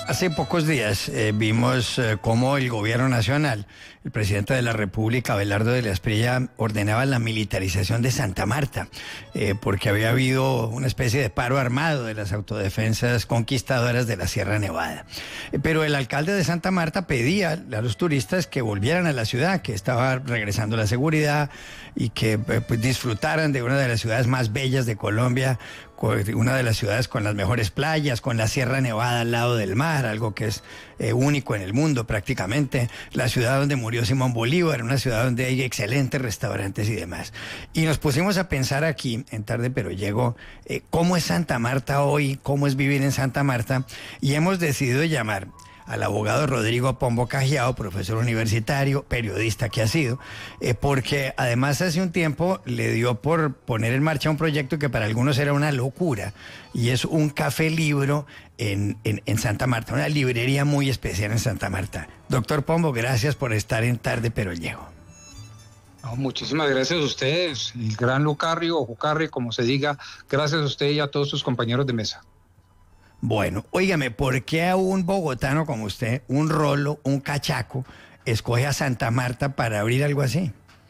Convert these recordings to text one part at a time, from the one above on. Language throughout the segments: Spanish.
Hace pocos días vimos cómo el gobierno nacional, el presidente de la República, Abelardo de la Espriella, ordenaba la militarización de Santa Marta, porque había habido una especie de paro armado de las autodefensas conquistadoras de la Sierra Nevada. Pero el alcalde de Santa Marta pedía a los turistas que volvieran a la ciudad, que estaba regresando la seguridad y que pues, disfrutaran de una de las ciudades más bellas de Colombia, una de las ciudades con las mejores playas, con la Sierra Nevada al lado del mar, algo que es único en el mundo prácticamente, la ciudad donde murió Simón Bolívar, una ciudad donde hay excelentes restaurantes y demás. Y nos pusimos a pensar aquí, en Tarde Pero Llego, cómo es Santa Marta hoy, cómo es vivir en Santa Marta, y hemos decidido llamar al abogado Rodrigo Pombo Cajiao, profesor universitario, periodista que ha sido, porque además hace un tiempo le dio por poner en marcha un proyecto que para algunos era una locura, y es un café libro en Santa Marta, una librería muy especial en Santa Marta. Doctor Pombo, gracias por estar en Tarde Pero Llego. No, muchísimas gracias a ustedes, el gran Lucarri o Jucarri, como se diga, gracias a usted y a todos sus compañeros de mesa. Bueno, óigame, ¿por qué a un bogotano como usted, un rolo, un cachaco, escoge a Santa Marta para abrir algo así?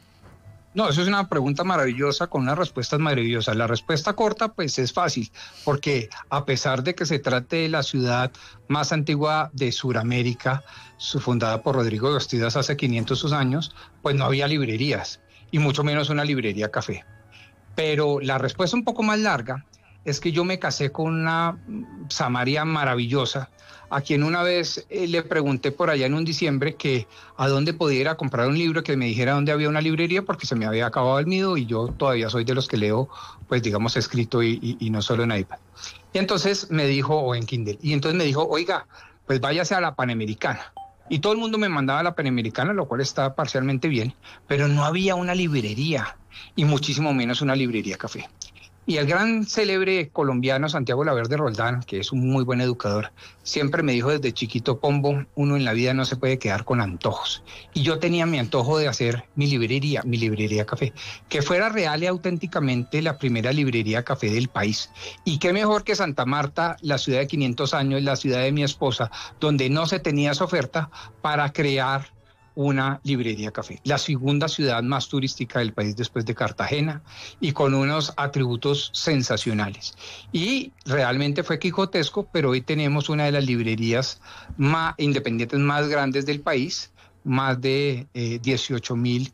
No, eso es una pregunta maravillosa con unas respuestas maravillosas. La respuesta corta, pues es fácil, porque a pesar de que se trate de la ciudad más antigua de Sudamérica, fundada por Rodrigo de Ostidas hace 500 años, pues no había librerías, y mucho menos una librería café. Pero la respuesta un poco más larga es que yo me casé con una samaria maravillosa, a quien una vez le pregunté por allá en un diciembre que a dónde podía ir a comprar un libro, que me dijera dónde había una librería, porque se me había acabado el mío y yo todavía soy de los que leo, pues digamos, escrito y no solo en iPad. Y entonces me dijo, o en Kindle, y entonces me dijo, oiga, pues váyase a la Panamericana. Y todo el mundo me mandaba a la Panamericana, lo cual está parcialmente bien, pero no había una librería, y muchísimo menos una librería café. Y el gran célebre colombiano Santiago Laverde Roldán, que es un muy buen educador, siempre me dijo desde chiquito, Pombo, uno en la vida no se puede quedar con antojos. Y yo tenía mi antojo de hacer mi librería café, que fuera real y auténticamente la primera librería café del país. Y qué mejor que Santa Marta, la ciudad de 500 años, la ciudad de mi esposa, donde no se tenía esa oferta para crear una librería café, la segunda ciudad más turística del país después de Cartagena y con unos atributos sensacionales. Y realmente fue quijotesco, pero hoy tenemos una de las librerías más independientes más grandes del país, más de 18,000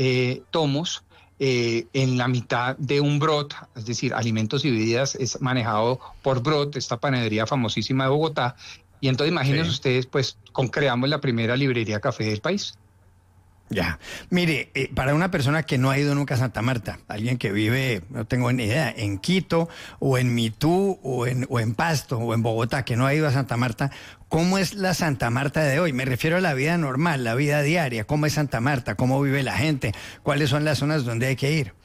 tomos, en la mitad de un Brot, es decir, alimentos y bebidas, es manejado por Brot, esta panadería famosísima de Bogotá. Y entonces imagínense ustedes, pues, creamos la primera librería café del país. Ya, mire, para una persona que no ha ido nunca a Santa Marta, alguien que vive, no tengo ni idea, en Quito, o en Mitú, o en Pasto, o en Bogotá, que no ha ido a Santa Marta, ¿cómo es la Santa Marta de hoy? Me refiero a la vida normal, la vida diaria, ¿cómo es Santa Marta? ¿Cómo vive la gente? ¿Cuáles son las zonas donde hay que ir?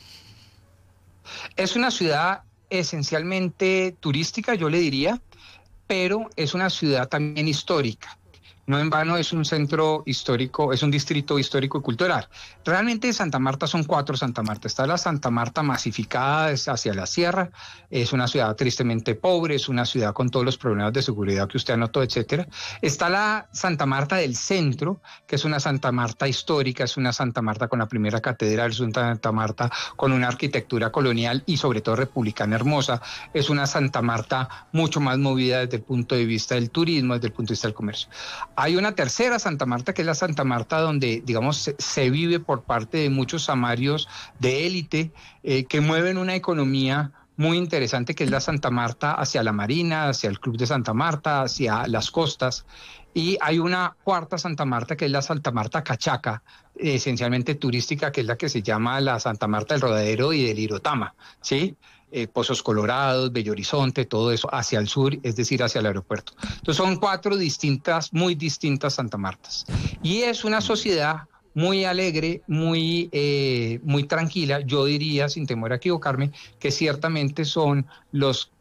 Es una ciudad esencialmente turística, yo le diría, pero es una ciudad también histórica. No en vano es un centro histórico, es un distrito histórico y cultural. Realmente Santa Marta son 4 Santa Marta. Está la Santa Marta masificada hacia la sierra, es una ciudad tristemente pobre, es una ciudad con todos los problemas de seguridad que usted anotó, etcétera. Está la Santa Marta del centro, que es una Santa Marta histórica, es una Santa Marta con la primera catedral, es una Santa Marta con una arquitectura colonial y sobre todo republicana hermosa. Es una Santa Marta mucho más movida desde el punto de vista del turismo, desde el punto de vista del comercio. Hay una tercera Santa Marta, que es la Santa Marta donde, digamos, se vive por parte de muchos samarios de élite que mueven una economía muy interesante, que es la Santa Marta hacia la Marina, hacia el Club de Santa Marta, hacia las costas. Y hay una cuarta Santa Marta, que es la Santa Marta Cachaca, esencialmente turística, que es la que se llama la Santa Marta del Rodadero y del Irotama, ¿sí? Pozos Colorados, Bello Horizonte, todo eso hacia el sur, es decir, hacia el aeropuerto. Entonces son 4 distintas, muy distintas Santa Martas. Y es una sociedad muy alegre, muy tranquila. Yo diría, sin temor a equivocarme, que ciertamente son los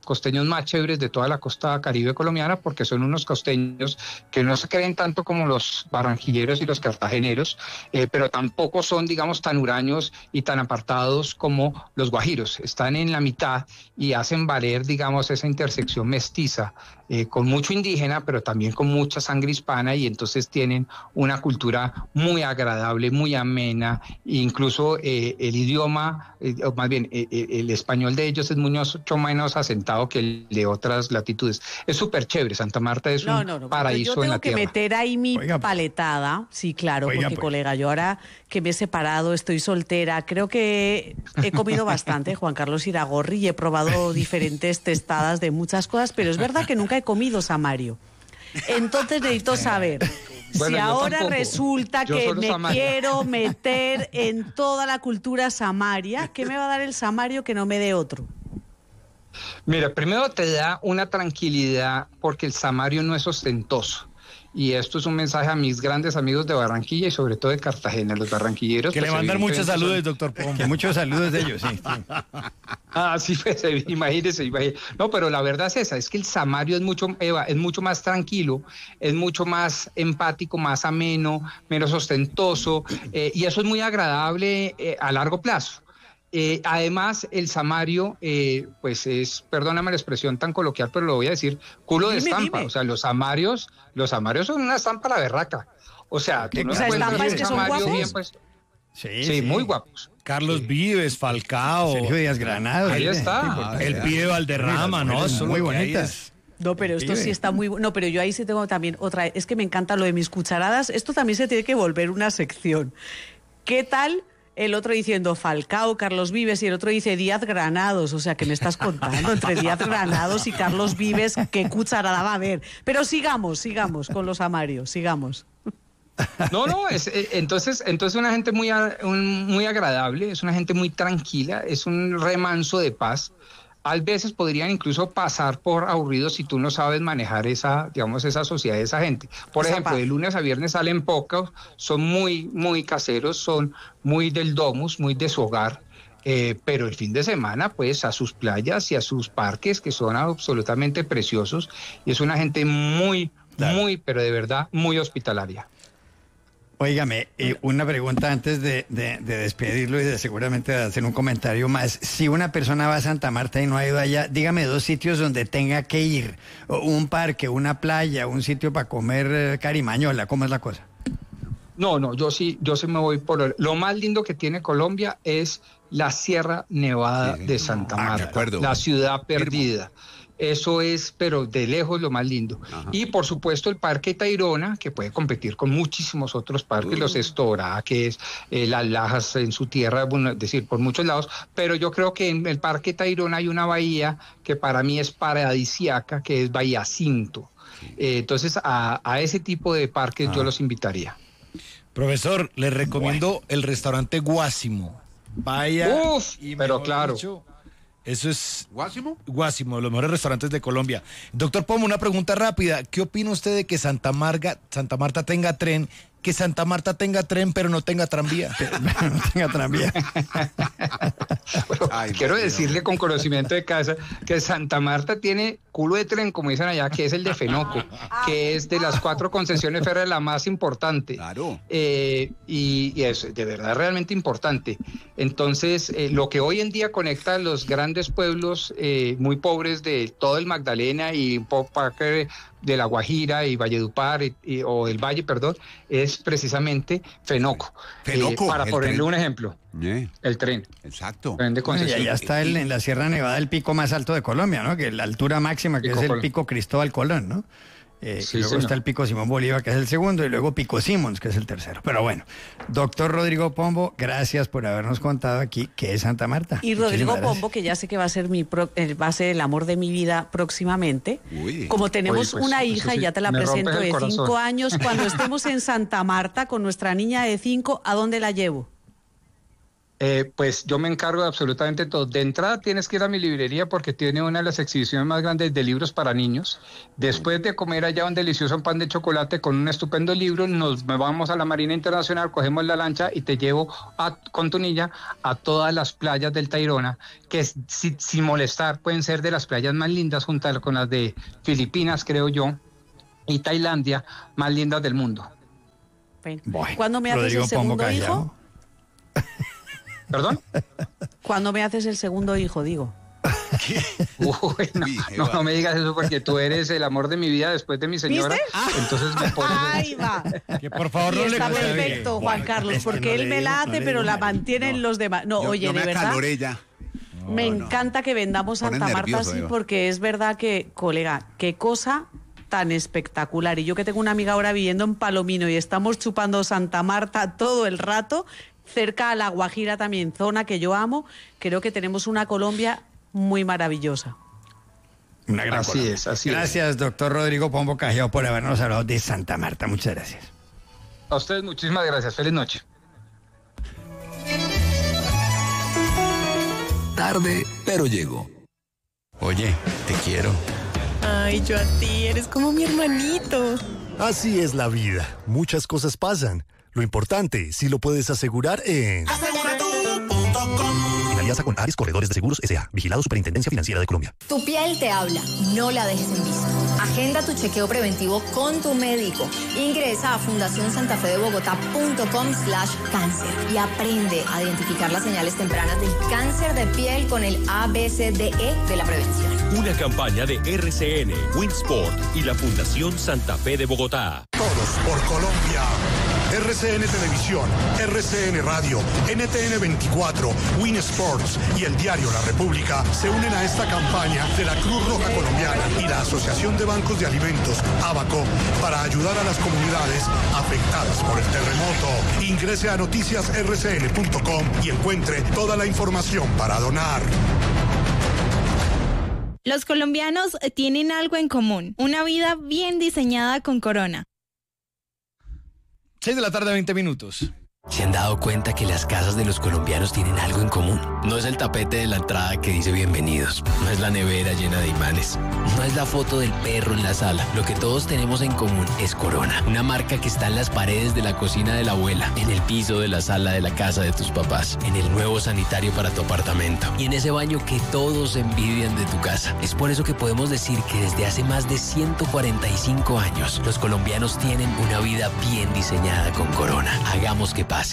costeños más chéveres de toda la costa caribe colombiana, porque son unos costeños que no se creen tanto como los barranquilleros y los cartageneros, pero tampoco son, digamos, tan huraños y tan apartados como los guajiros. Están en la mitad y hacen valer, digamos, esa intersección mestiza, con mucho indígena, pero también con mucha sangre hispana, y entonces tienen una cultura muy agradable, muy amena, e incluso el idioma, o más bien el español de ellos es mucho menos asentado que el de otras latitudes. Es súper chévere, Santa Marta es un paraíso en la tierra. Yo tengo que meter ahí mi paletada, sí, claro, porque colega, yo ahora que me he separado, estoy soltera, creo que he comido bastante, Juan Carlos Iragorri, y he probado diferentes testadas de muchas cosas, pero es verdad que nunca he comido samario. Entonces necesito saber si ahora tampoco. Resulta que me quiero meter en toda la cultura samaria, ¿qué me va a dar el samario que no me dé otro? Mira, primero te da una tranquilidad porque el samario no es ostentoso. Y esto es un mensaje a mis grandes amigos de Barranquilla y sobre todo de Cartagena, los barranquilleros. Que pues, le mandan muchos saludos, doctor Pombo. Que muchos saludos de ellos, sí. Sí, pues, imagínese. No, pero la verdad es esa, es que el samario es mucho más tranquilo, es mucho más empático, más ameno, menos ostentoso, y eso es muy agradable a largo plazo. Además, el samario, pues es, perdóname la expresión tan coloquial, pero lo voy a decir, culo de estampa. Dime. O sea, los samarios son una estampa a la berraca. O sea, tú no estampas que son guapos. Bien, pues, sí, muy guapos. Carlos Vives, Falcao. Sergio Díaz Granados. Ahí está. El pibe Valderrama, ¿no? Son muy bonitas. No, pero esto sí está muy... No, pero yo ahí sí tengo también otra... Es que me encanta lo de mis cucharadas. Esto también se tiene que volver una sección. ¿Qué tal...? El otro diciendo Falcao, Carlos Vives, y el otro dice Díaz Granados. O sea, ¿qué me estás contando? Entre Díaz Granados y Carlos Vives, ¿qué cucharada va a haber? Pero sigamos con los samarios, sigamos. No, entonces una gente muy agradable, es una gente muy tranquila, es un remanso de paz. A veces podrían incluso pasar por aburridos si tú no sabes manejar esa sociedad de esa gente. Por ejemplo, de lunes a viernes salen pocos, son muy, muy caseros, son muy del domus, muy de su hogar, pero el fin de semana, pues, a sus playas y a sus parques, que son absolutamente preciosos, y es una gente muy, pero de verdad, muy hospitalaria. Óigame, una pregunta antes de despedirlo y seguramente de hacer un comentario más. Si una persona va a Santa Marta y no ha ido allá, dígame 2 sitios donde tenga que ir. Un parque, una playa, un sitio para comer carimañola. ¿Cómo es la cosa? No, yo sí me voy por... Lo más lindo que tiene Colombia es la Sierra Nevada de Santa Marta, la ciudad perdida. Eso es, pero de lejos, lo más lindo. Ajá. Y por supuesto el Parque Tayrona, que puede competir con muchísimos otros parques, los Estoraques, las Lajas en su tierra, bueno, es decir, por muchos lados, pero yo creo que en el Parque Tayrona hay una bahía que para mí es paradisíaca, que es Bahía Cinto. Entonces a ese tipo de parques yo los invitaría. Profesor, les recomiendo el restaurante Guásimo. Vaya. Pero claro. Dicho, eso es Guásimo, los mejores restaurantes de Colombia. Doctor Pombo, una pregunta rápida. ¿Qué opina usted de que Santa Marta tenga tren, que Santa Marta tenga tren, pero no tenga tranvía? No tenga tranvía. Bueno, quiero decirle con conocimiento de casa que Santa Marta tiene culo de tren, como dicen allá, que es el de Fenoco, que es de las 4 concesiones férreas la más importante. Claro. Y es de verdad realmente importante. Entonces, lo que hoy en día conecta a los grandes pueblos muy pobres de todo el Magdalena y un poco de La Guajira y Valledupar o el Valle, perdón, es precisamente Fenoco. Para ponerle un ejemplo. El tren. Exacto. Tren de concesión. Y allá está en la Sierra Nevada el pico más alto de Colombia, ¿no? Que la altura máxima, que es el pico Cristóbal Colón, ¿no? Sí, y luego está el pico Simón Bolívar, que es el segundo, y luego pico Simons, que es el tercero. Pero bueno, doctor Rodrigo Pombo, gracias por habernos contado aquí qué es Santa Marta. Y Rodrigo Pombo, que ya sé que va a ser va a ser el amor de mi vida próximamente. Como tenemos una hija, y ya te la presento, de 5 años, cuando estemos en Santa Marta con nuestra niña de 5, ¿a dónde la llevo? Pues yo me encargo de absolutamente todo. De entrada tienes que ir a mi librería porque tiene una de las exhibiciones más grandes de libros para niños. Después de comer allá un delicioso pan de chocolate con un estupendo libro, nos vamos a la Marina Internacional, cogemos la lancha y te llevo con tu niña a todas las playas del Tayrona, que sin molestar pueden ser de las playas más lindas junto con las de Filipinas, creo yo, y Tailandia, más lindas del mundo. Bueno, ¿cuándo me haces el segundo hijo? ¿Perdón? ¿Cuándo me haces el segundo hijo, digo? Uy, no me digas eso porque tú eres el amor de mi vida después de mi señora. ¿Viste? Entonces me pones... Ahí va. Que por favor no le está perfecto, Juan Carlos, porque él me la hace, pero la mantienen los demás. No, oye, de verdad. Me encanta que vendamos Santa Marta así, porque es verdad que, colega, qué cosa tan espectacular. Y yo que tengo una amiga ahora viviendo en Palomino y estamos chupando Santa Marta todo el rato, cerca a La Guajira también, zona que yo amo, creo que tenemos una Colombia muy maravillosa. Una gran Colombia. Así gracias, doctor Rodrigo Pombo Cajeo, por habernos hablado de Santa Marta. Muchas gracias. A ustedes muchísimas gracias. Feliz noche. Tarde, pero llego. Oye, te quiero. Ay, yo a ti, eres como mi hermanito. Así es la vida. Muchas cosas pasan. Lo importante, si lo puedes asegurar en... Aseguratu.com. En alianza con Ares Corredores de Seguros S.A. Vigilado Superintendencia Financiera de Colombia. Tu piel te habla. No la dejes en visto. Agenda tu chequeo preventivo con tu médico. Ingresa a fundacionsantafedebogotá.com/cáncer y aprende a identificar las señales tempranas del cáncer de piel con el ABCDE de la prevención. Una campaña de RCN, Winsport y la Fundación Santa Fe de Bogotá. Todos por Colombia. RCN Televisión, RCN Radio, NTN 24, Win Sports y el diario La República se unen a esta campaña de la Cruz Roja Colombiana y la Asociación de Bancos de Alimentos, ABACO, para ayudar a las comunidades afectadas por el terremoto. Ingrese a noticiasrcn.com y encuentre toda la información para donar. Los colombianos tienen algo en común, una vida bien diseñada con Corona. 6 de la tarde, 20 minutos. ¿Se han dado cuenta que las casas de los colombianos tienen algo en común? No es el tapete de la entrada que dice bienvenidos, no es la nevera llena de imanes, no es la foto del perro en la sala. Lo que todos tenemos en común es Corona, una marca que está en las paredes de la cocina de la abuela, en el piso de la sala de la casa de tus papás, en el nuevo sanitario para tu apartamento y en ese baño que todos envidian de tu casa. Es por eso que podemos decir que desde hace más de 145 años, los colombianos tienen una vida bien diseñada con Corona. Hagamos que pase.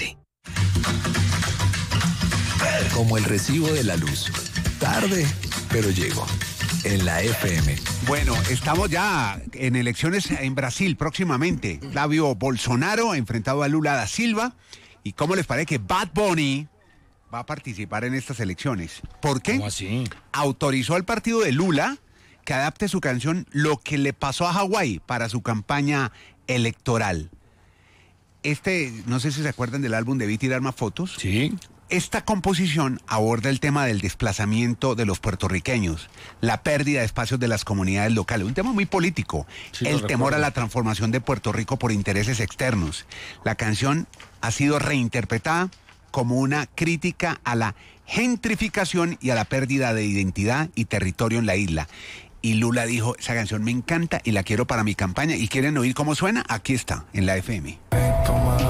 Como el recibo de la luz. Tarde, pero llego. En la FM. Bueno, estamos ya en elecciones en Brasil próximamente. Flavio Bolsonaro enfrentado a Lula da Silva. ¿Y cómo les parece que Bad Bunny va a participar en estas elecciones? ¿Por qué? ¿Cómo así? Autorizó al partido de Lula que adapte su canción Lo que le pasó a Hawái para su campaña electoral. No sé si se acuerdan del álbum Debí tirar más fotos. Sí. Esta composición aborda el tema del desplazamiento de los puertorriqueños, la pérdida de espacios de las comunidades locales, un tema muy político, sí, el temor a la transformación de Puerto Rico por intereses externos. La canción ha sido reinterpretada como una crítica a la gentrificación y a la pérdida de identidad y territorio en la isla. Y Lula dijo, esa canción me encanta y la quiero para mi campaña. ¿Y quieren oír cómo suena? Aquí está, en la FM.